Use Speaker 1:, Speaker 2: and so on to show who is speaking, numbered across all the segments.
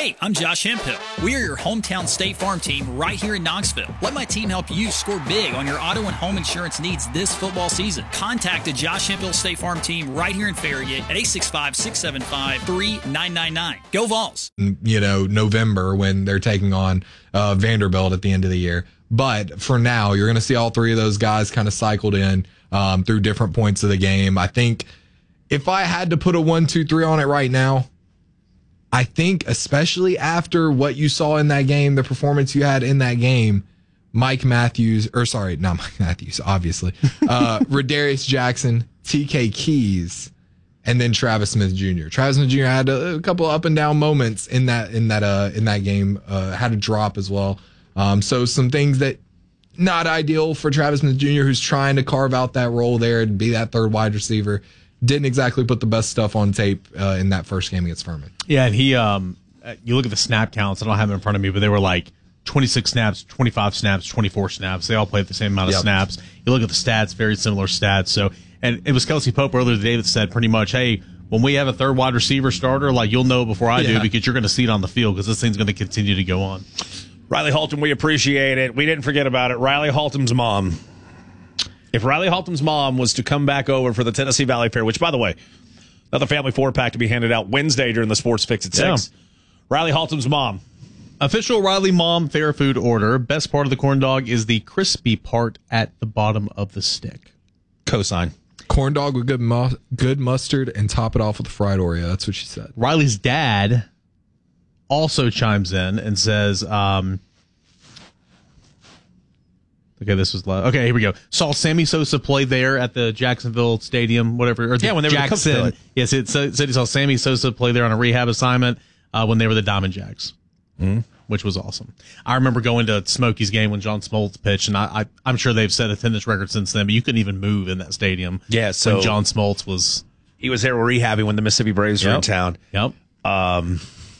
Speaker 1: Hey, I'm Josh Hemphill. We are your hometown State Farm team right here in Knoxville. Let my team help you score big on your auto and home insurance needs this football season. Contact the Josh Hemphill State Farm team right here in Farragut at 865-675-3999. Go Vols!
Speaker 2: November when they're taking on Vanderbilt at the end of the year. But for now, you're going to see all three of those guys kind of cycled in through different points of the game. I think if I had to put a 1, 2, 3 on it right now, I think especially after what you saw in that game, the performance you had in that game, not Mike Matthews, obviously, Radarius Jackson, TK Keys, and then Travis Smith Jr. Travis Smith Jr. had a couple up and down moments in that game, had a drop as well. So some things that not ideal for Travis Smith Jr., who's trying to carve out that role there and be that third wide receiver. Didn't exactly put the best stuff on tape in that first game against Furman.
Speaker 3: Yeah, and he, you look at the snap counts, I don't have them in front of me, but they were like 26 snaps, 25 snaps, 24 snaps. They all played the same amount of snaps. You look at the stats, very similar stats. So, and it was Kelsey Pope earlier today that said pretty much, hey, when we have a third wide receiver starter, like you'll know before I do because you're going to see it on the field because this thing's going to continue to go on.
Speaker 4: Riley Haltom, we appreciate it. We didn't forget about it. Riley Haltom's mom. If Riley Haltom's mom was to come back over for the Tennessee Valley Fair, which, by the way, another family 4-pack to be handed out Wednesday during the Sports Fix at 6. Riley Haltom's mom.
Speaker 3: Official Riley Mom Fair food order. Best part of the corn dog is the crispy part at the bottom of the stick.
Speaker 4: Cosign.
Speaker 2: Corn dog with good mustard and top it off with a fried Oreo. That's what she said.
Speaker 3: Riley's dad also chimes in and says, okay, this was loud. Okay, here we go. Saw Sammy Sosa play there at the Jacksonville Stadium, whatever. Or
Speaker 4: when they were
Speaker 3: Jackson. Yes, it said he saw Sammy Sosa play there on a rehab assignment when they were the Diamond Jacks, which was awesome. I remember going to Smokey's game when John Smoltz pitched, and I'm sure they've set attendance records since then, but you couldn't even move in that stadium.
Speaker 4: Yeah, so
Speaker 3: when John Smoltz was...
Speaker 4: He was there rehabbing when the Mississippi Braves were in town.
Speaker 3: Yep.
Speaker 4: I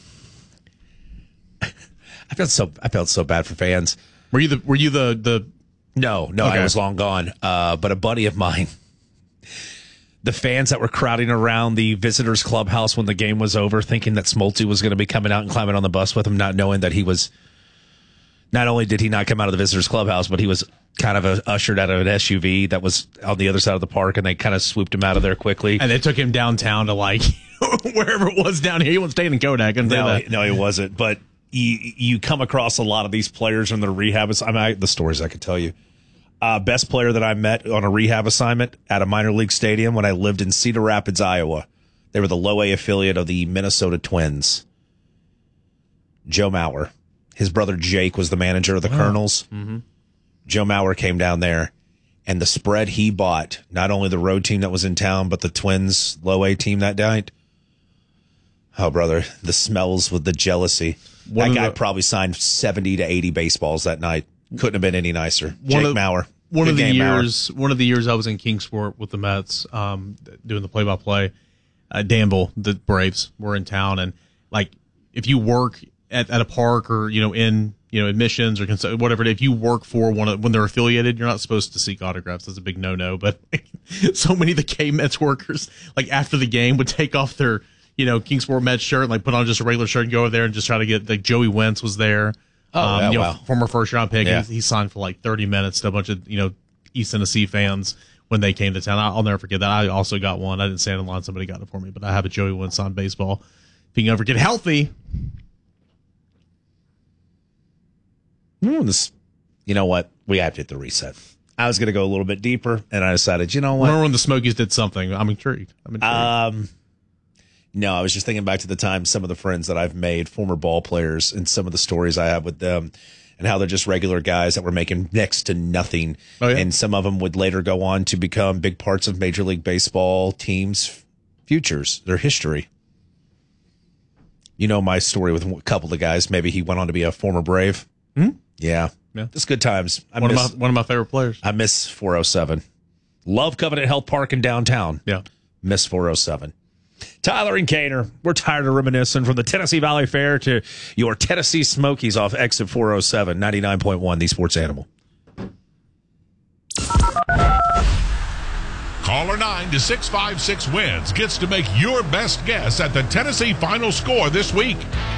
Speaker 4: felt so bad for fans.
Speaker 3: Were you the
Speaker 4: No, okay. I was long gone. But a buddy of mine, the fans that were crowding around the visitors clubhouse when the game was over, thinking that Smoltzy was going to be coming out and climbing on the bus with him, not knowing that he was, not only did he not come out of the visitors clubhouse, but he was kind of ushered out of an SUV that was on the other side of the park, and they kind of swooped him out of there quickly.
Speaker 3: And they took him downtown to wherever it was down here. He wasn't staying in Kodak.
Speaker 4: No, he wasn't. But you come across a lot of these players in their rehab. The stories I could tell you. Best player that I met on a rehab assignment at a minor league stadium when I lived in Cedar Rapids, Iowa. They were the low A affiliate of the Minnesota Twins. Joe Mauer. His brother Jake was the manager of the Colonels. Mm-hmm. Joe Mauer came down there, and the spread he bought, not only the road team that was in town, but the Twins low A team that night. Oh, brother, the smells with the jealousy. That guy probably signed 70 to 80 baseballs that night. Couldn't have been any nicer. Jake Mauer.
Speaker 3: One of the years I was in Kingsport with the Mets, doing the play-by-play, Danville, the Braves were in town, and if you work at a park or in admissions or whatever, if you work for when they're affiliated, you're not supposed to seek autographs. That's a big no-no. But so many of the K-Mets workers, after the game, would take off their Kingsport Mets shirt and put on just a regular shirt and go over there and just try to get Joey Wentz was there.
Speaker 4: Wow.
Speaker 3: Former first-round pick. Yeah. He signed for 30 minutes to a bunch of, East Tennessee fans when they came to town. I'll never forget that. I also got one. I didn't stand in line. Somebody got it for me, but I have a Joey Wentz signed baseball. If you can ever get healthy.
Speaker 4: You know what? We have to hit the reset. I was going to go a little bit deeper, and I decided, you know what?
Speaker 3: Remember when the Smokies did something? I'm intrigued.
Speaker 4: No, I was just thinking back to the time some of the friends that I've made, former ball players, and some of the stories I have with them, and how they're just regular guys that were making next to nothing. Oh, yeah. And some of them would later go on to become big parts of Major League Baseball teams' futures, their history. You know my story with a couple of guys. Maybe he went on to be a former Brave.
Speaker 3: Mm-hmm.
Speaker 4: Yeah. It's good times.
Speaker 3: One of my favorite players.
Speaker 4: I miss 407. Love Covenant Health Park in downtown.
Speaker 3: Yeah.
Speaker 4: Miss 407. Tyler and Kaner, we're tired of reminiscing from the Tennessee Valley Fair to your Tennessee Smokies off exit 407, 99.1, the Sports Animal.
Speaker 5: Caller 9-656 wins gets to make your best guess at the Tennessee final score this week.